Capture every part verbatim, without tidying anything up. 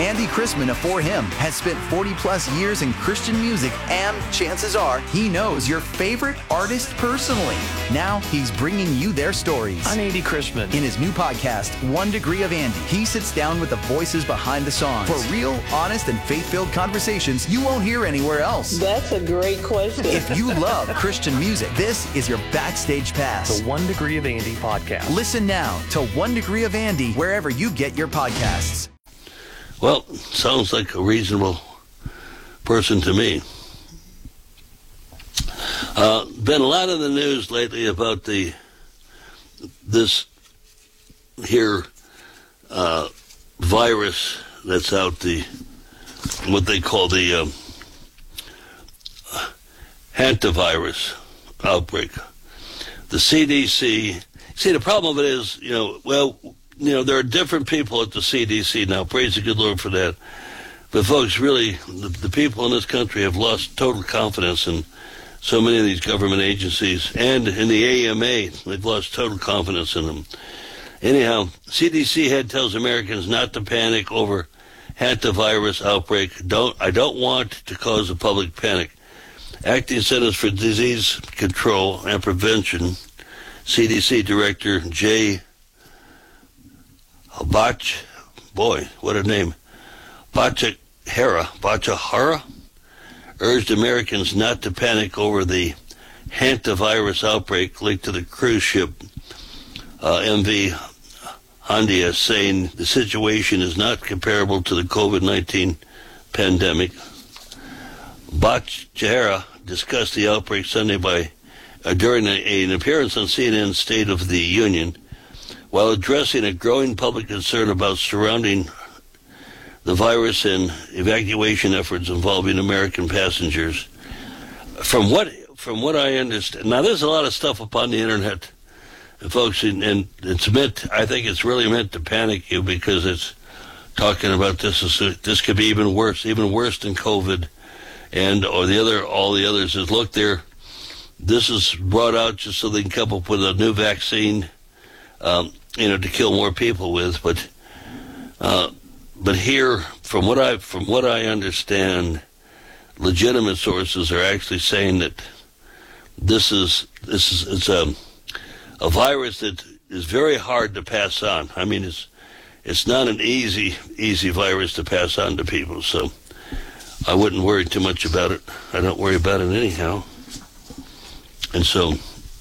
Andy Chrisman of For Him has spent forty plus years in Christian music, and chances are he knows your favorite artist personally. Now he's bringing you their stories. I'm Andy Chrisman. In his new podcast, One Degree of Andy, he sits down with the voices behind the songs for real, honest, and faith-filled conversations you won't hear anywhere else. That's a great question. If you love Christian music, this is your backstage pass. The One Degree of Andy podcast. Listen now to One Degree of Andy wherever you get your podcasts. Well, sounds like a reasonable person to me. Uh, been a lot of the news lately about the this here uh, virus that's out, the what they call the um, hantavirus outbreak. The C D C. See, the problem of it is, you know, well, you know, there are different people at the C D C now. Praise the good Lord for that. But folks, really, the, the people in this country have lost total confidence in so many of these government agencies, and in the A M A, they've lost total confidence in them. Anyhow, C D C head tells Americans not to panic over hantavirus outbreak. Don't I don't want to cause a public panic. Acting Centers for Disease Control and Prevention, C D C Director Jay Bach, boy, what a name, Bachahara, Bachahara, urged Americans not to panic over the hantavirus outbreak linked to the cruise ship uh, M V Handia, saying the situation is not comparable to the COVID nineteen pandemic. Bachahara discussed the outbreak Sunday by uh, during a, an appearance on C N N's State of the Union, while addressing a growing public concern about surrounding the virus and evacuation efforts involving American passengers. From what from what I understand, now there's a lot of stuff up on the internet, folks, and, and it's meant, I think it's really meant to panic you, because it's talking about this is, this could be even worse, even worse than COVID, and or the other, all the others is, look, there, this is brought out just so they can come up with a new vaccine, um, you know, to kill more people with, but uh, but here, from what I from what I understand, legitimate sources are actually saying that this is this is it's a a virus that is very hard to pass on. I mean, it's it's not an easy easy virus to pass on to people, so I wouldn't worry too much about it. I don't worry about it anyhow, and so.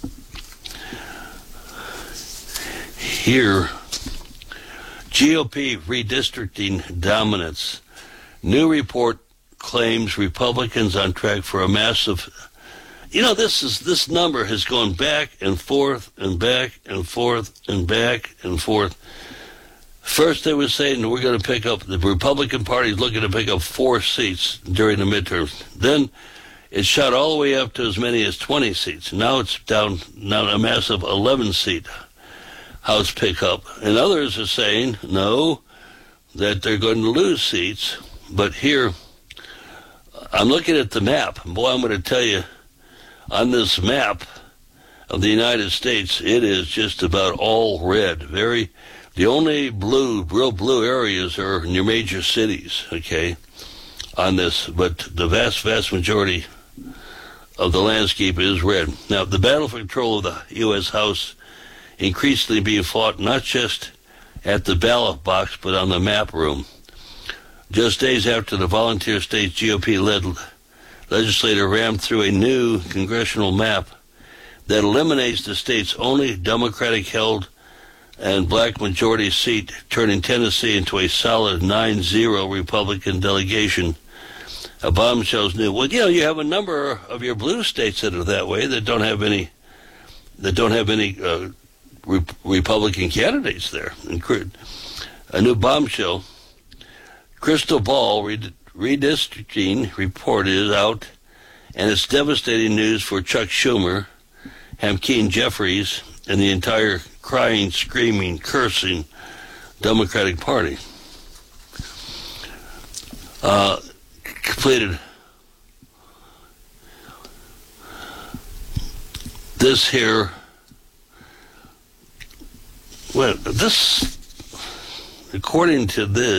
Here, G O P redistricting dominance. New report claims Republicans on track for a massive. You know, this is this number has gone back and forth and back and forth and back and forth. First, they were saying we're going to pick up, the Republican Party is looking to pick up four seats during the midterms. Then it shot all the way up to as many as twenty seats. Now it's down now a massive eleven seat House pickup, and others are saying no, that they're going to lose seats. But here, I'm looking at the map, and boy, I'm going to tell you, on this map of the United States, it is just about all red. Very, the only blue, real blue areas are in your major cities, okay, on this, but the vast, vast majority of the landscape is red. Now, the battle for control of the U S House increasingly being fought not just at the ballot box, but on the map room. Just days after the volunteer state G O P-led legislator rammed through a new congressional map that eliminates the state's only Democratic-held and black majority seat, turning Tennessee into a solid nine zero Republican delegation. A bombshell's new. Well, you know, you have a number of your blue states that are that way, that don't have any, that don't have any uh, Re- Republican candidates there. A new bombshell. Crystal Ball red- redistricting report is out, and it's devastating news for Chuck Schumer, Hakeem Jeffries, and the entire crying, screaming, cursing Democratic Party. Uh, completed this here. Well, this, according to this,